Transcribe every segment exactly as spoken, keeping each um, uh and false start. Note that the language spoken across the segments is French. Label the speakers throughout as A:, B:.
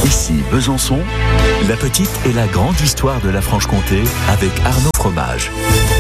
A: Ici Besançon, la petite et la grande histoire de la Franche-Comté avec Arnaud Fromage.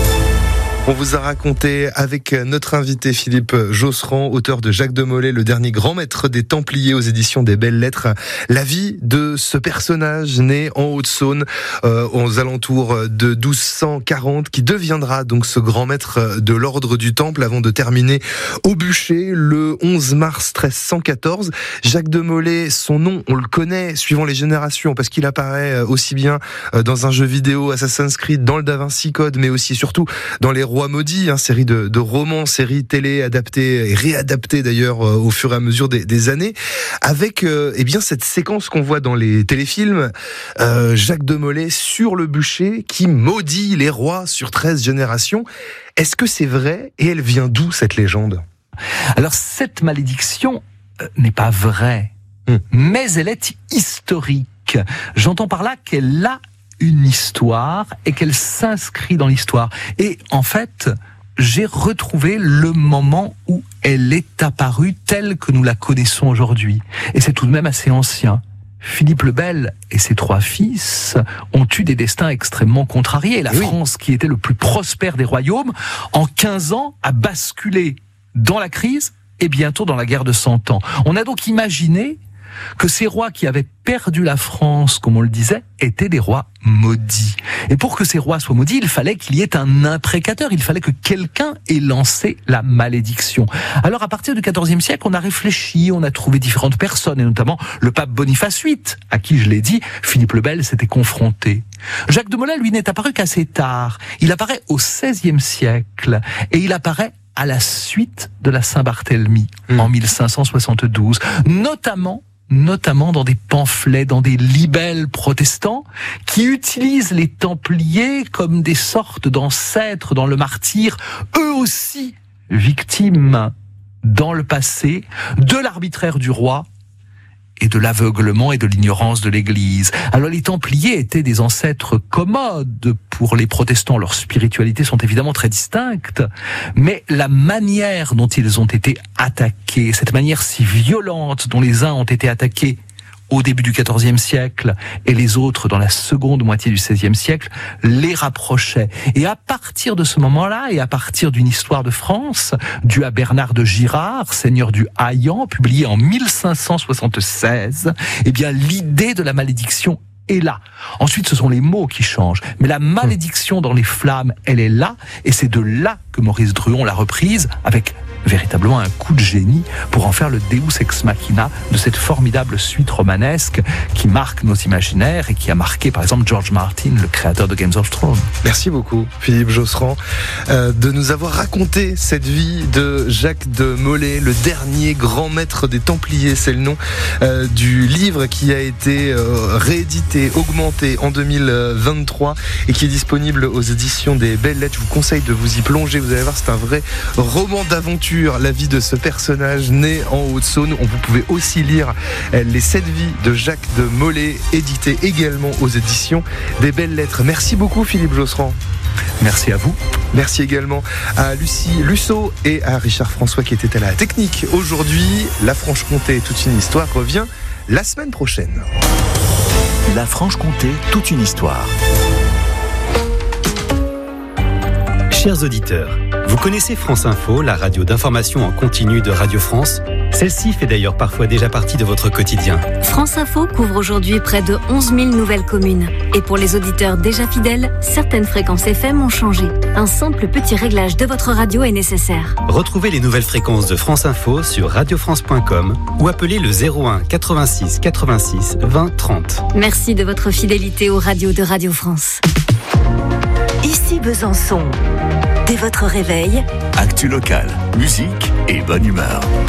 B: On vous a raconté avec notre invité Philippe Josserand, auteur de Jacques de Molay, le dernier grand maître des Templiers aux éditions des Belles Lettres, la vie de ce personnage né en Haute-Saône euh, aux alentours de douze cent quarante, qui deviendra donc ce grand maître de l'ordre du Temple avant de terminer au bûcher le onze mars treize cent quatorze. Jacques de Molay, son nom, on le connaît suivant les générations parce qu'il apparaît aussi bien dans un jeu vidéo Assassin's Creed, dans le Da Vinci Code, mais aussi et surtout dans les Rois Maudits, hein, série de, de romans, série télé adaptée et réadaptée d'ailleurs euh, au fur et à mesure des, des années, avec euh, eh bien cette séquence qu'on voit dans les téléfilms, euh, Jacques de Molay sur le bûcher qui maudit les rois sur treize générations. Est-ce que c'est vrai et elle vient d'où cette légende ?
C: Alors cette malédiction euh, n'est pas vraie, hum. mais elle est historique. J'entends par là qu'elle a une histoire et qu'elle s'inscrit dans l'histoire. Et en fait, j'ai retrouvé le moment où elle est apparue telle que nous la connaissons aujourd'hui. Et c'est tout de même assez ancien. Philippe le Bel et ses trois fils ont eu des destins extrêmement contrariés. La oui. France, qui était le plus prospère des royaumes, en quinze ans, a basculé dans la crise et bientôt dans la guerre de Cent Ans. On a donc imaginé que ces rois qui avaient perdu la France, comme on le disait, étaient des rois maudits. Et pour que ces rois soient maudits, il fallait qu'il y ait un imprécateur, il fallait que quelqu'un ait lancé la malédiction. Alors à partir du quatorzième siècle, on a réfléchi, on a trouvé différentes personnes, et notamment le pape Boniface huit, à qui, je l'ai dit, Philippe le Bel s'était confronté. Jacques de Molay, lui, n'est apparu qu'assez tard. Il apparaît au seizième siècle, et il apparaît à la suite de la Saint-Barthélemy, mmh. en mille cinq cent soixante-douze, notamment notamment dans des pamphlets, dans des libelles protestants, qui utilisent les Templiers comme des sortes d'ancêtres dans le martyre, eux aussi victimes dans le passé de l'arbitraire du roi et de l'aveuglement et de l'ignorance de l'Église. Alors les Templiers étaient des ancêtres commodes pour les protestants. Leurs spiritualités sont évidemment très distinctes, mais la manière dont ils ont été attaqués, cette manière si violente dont les uns ont été attaqués au début du quatorzième siècle et les autres dans la seconde moitié du seizième siècle, les rapprochait. Et à partir de ce moment-là, et à partir d'une histoire de France, due à Bernard de Girard, seigneur du Haillan, publié en mille cinq cent soixante-seize, eh bien, l'idée de la malédiction est là. Ensuite, ce sont les mots qui changent. Mais la malédiction dans les flammes, elle est là, et c'est de là que Maurice Druon l'a reprise avec véritablement un coup de génie pour en faire le Deus ex machina de cette formidable suite romanesque qui marque nos imaginaires et qui a marqué par exemple George Martin, le créateur de Games of Thrones.
B: Merci beaucoup Philippe Josserand euh, de nous avoir raconté cette vie de Jacques de Molay, le dernier grand maître des Templiers. C'est le nom euh, du livre qui a été euh, réédité, augmenté en deux mille vingt-trois et qui est disponible aux éditions des Belles Lettres. Je vous conseille de vous y plonger, vous allez voir, c'est un vrai roman d'aventure. La vie de ce personnage né en Haute-Saône. Vous pouvez aussi lire les sept vies de Jacques de Molay, édité également aux éditions des Belles Lettres. Merci beaucoup Philippe Josserand.
C: Merci à vous.
B: Merci également à Lucie Lusso et à Richard François qui étaient à la technique. Aujourd'hui, la Franche-Comté, toute une histoire revient la semaine prochaine.
A: La Franche-Comté, toute une histoire.
D: Chers auditeurs, vous connaissez France Info, la radio d'information en continu de Radio France ? Celle-ci fait d'ailleurs parfois déjà partie de votre quotidien.
E: France Info couvre aujourd'hui près de onze mille nouvelles communes. Et pour les auditeurs déjà fidèles, certaines fréquences F M ont changé. Un simple petit réglage de votre radio est nécessaire.
D: Retrouvez les nouvelles fréquences de France Info sur radio france point com ou appelez le zéro un quatre-vingt-six quatre-vingt-six vingt trente.
E: Merci de votre fidélité aux radios de Radio France.
F: Ici Besançon. Dès votre réveil,
A: actu local, musique et bonne humeur.